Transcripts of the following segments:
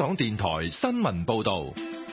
港電台新聞報道。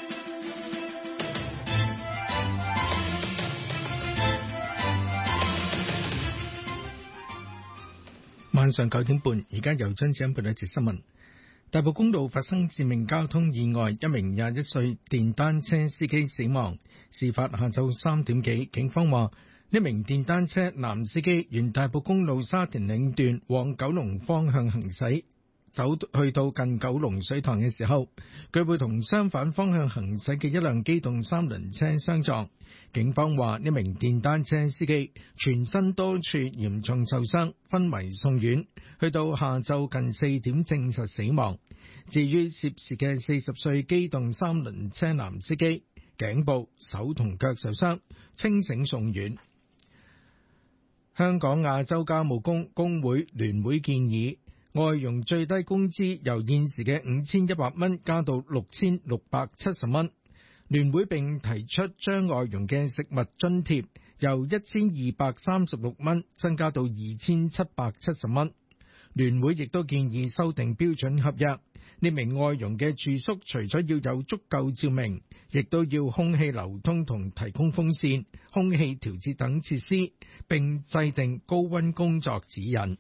晚上9點半，而家由張子欣報道一節新聞。大埔公路發生致命交通意外，一名21歲電單車司機死亡。事發下晝3點幾，警方話呢名電單車男司機沿大埔公路沙田嶺段往九龍方向行駛，走去到近九龍水塘嘅時候，佢會同相反方向行駛嘅一輛機動三輪車相撞。警方話呢名電單車司機全身多處嚴重受傷，昏迷送院，去到下晝近4點證實死亡。至於涉事嘅40歲機動三輪車男司機，頸部、手同腳受傷，清醒送院。香港亞洲家務工工會聯會建議，外傭最低工資由現時嘅5100蚊加到6670蚊。聯會並提出將外傭嘅食物津貼由1236蚊增加到2770蚊。聯會亦都建議修訂標準合約，呢名外傭嘅住宿除咗要有足夠照明，亦都要空氣流通同提供風扇、空氣調節等設施，並制定高溫工作指引。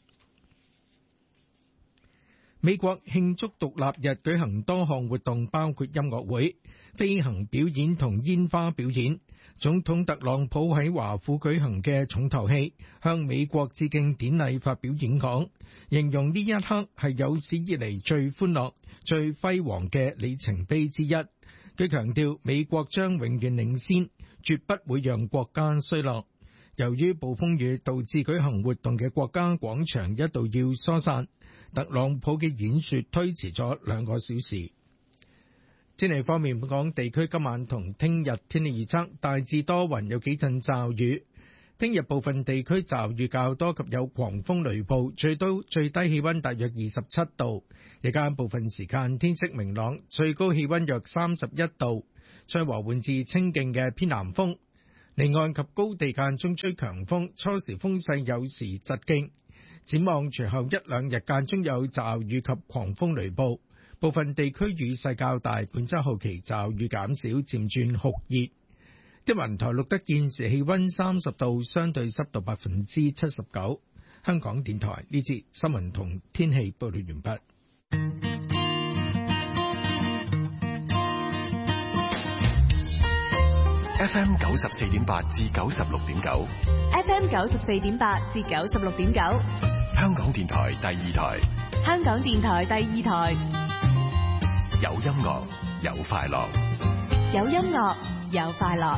美國慶祝獨立日舉行多項活動，包括音樂會、飛行表演同煙花表演。總統特朗普喺華府舉行嘅重頭戲，向美國致敬典禮發表演講，形容呢一刻係有史以嚟最歡樂、最輝煌嘅里程碑之一。佢強調美國將永遠領先，絕不會讓國家衰落。由於暴風雨導致舉行活動嘅國家廣場一度要疏散，特朗普嘅演說推遲咗2個小時。天氣方面，本港地區今晚同聽日天氣預測大致多雲，有幾陣驟雨。聽日部分地區驟雨較多及有狂風雷暴，最低氣溫大約27度。日間部分時間天色明朗，最高氣溫約31度，吹和緩至清勁嘅偏南風。離岸及高地間中吹強風，初時風勢有時疾勁。展望隨後1、2日間中有驟雨及狂風雷暴，部分地區雨勢較大。本週後期驟雨減少，漸轉酷熱。天文台錄得現時氣溫30度，相對濕度79%。香港電台呢節新聞同天氣報道完畢。 FM 94.8至96.9 ，FM 94.8至96.9， 香港電台第2台， 香港電台第2台， 有音樂有快樂， 有音樂有快樂。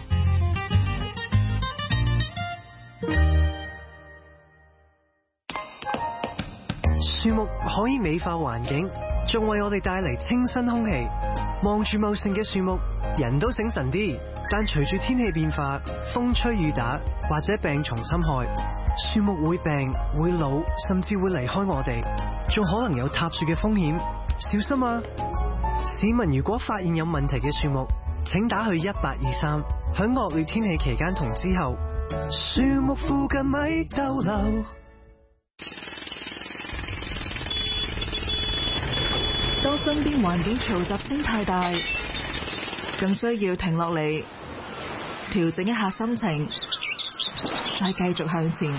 樹木可以美化環境，仲為我哋帶嚟清新空氣。望住茂盛嘅樹木，人都醒神啲。但隨住天氣變化，風吹雨打或者病蟲侵害，樹木會病、會老，甚至會離開我哋，仲可能有塌樹嘅風險。小心啊！市民如果發現有問題嘅樹木，請打去1823。喺惡劣天氣期間同之後，樹木附近咪逗留。 當身邊環境嘈雜聲太大，更需要停落嚟，調整一下心情，再繼續向前。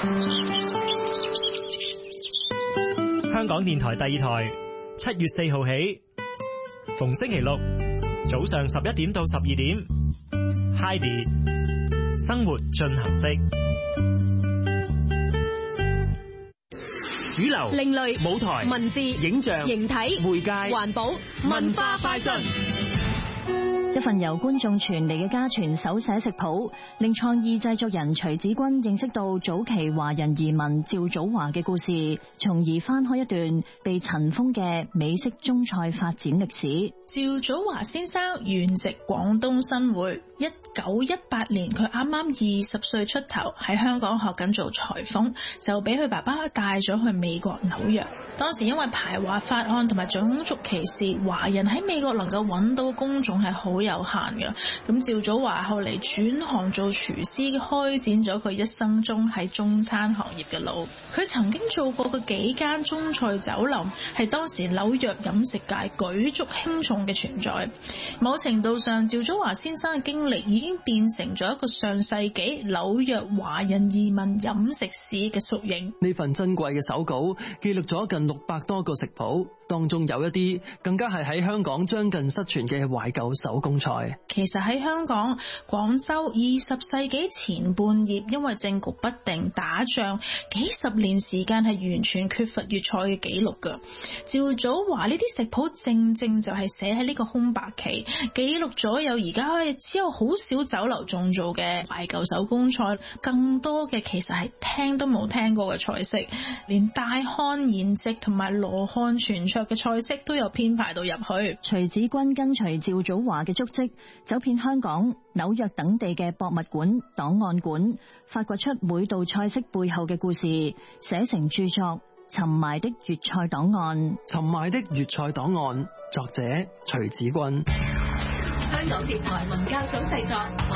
香港電台第2台，7月4號起，逢星期六早上11點到12點 ，Heidi 生活進行式。主流、 另類、 舞台、 文字、 影像、 形體、 媒介、 環保、文化快訊。 一份由觀眾傳嚟嘅家傳手寫食譜，令創意製作人徐子君認識到早期華人移民趙祖華嘅故事，從而翻開一段被塵封嘅美式中菜發展歷史。 趙祖華先生原籍廣東新會，1918年佢啱啱20歲出頭，喺香港學緊做裁縫，就俾佢爸爸帶咗去美國紐約。 當時因為排華法案同埋種族歧視，華人喺美國能夠揾到工種係好有限嘅。咁趙祖華後嚟轉行做廚師，開展咗佢一生中喺中餐行業嘅路。佢曾經做過嘅幾間中菜酒樓，係當時紐約飲食界舉足輕重嘅存在。某程度上，趙祖華先生嘅經歷已經變成咗一個上世紀紐約華人移民飲食史嘅縮影。 呢份珍貴嘅手稿記錄咗近600多個食譜，當中有一啲更加係喺香港將近失傳嘅懷舊手工菜。 其實喺香港、廣州20世紀前半葉，因為政局不定、打仗，幾十年時間係完全缺乏粵菜嘅記錄㗎。趙祖華呢啲食譜正正就係寫喺呢個空白期，記錄咗有而家只有好少酒樓仲做嘅懷舊手工菜，更多嘅其實係聽都冇聽過嘅菜式，連大漢筵席同埋羅漢全桌嘅菜式都有編排到入去。 徐子君跟隨趙祖華嘅足跡，走遍香港、紐約等地嘅博物館、檔案館，發掘出每道菜式背後嘅故事，寫成著作《尋埋的粵菜檔案》。 尋埋的粵菜檔案，作者徐子君。 香港電台文教組製作。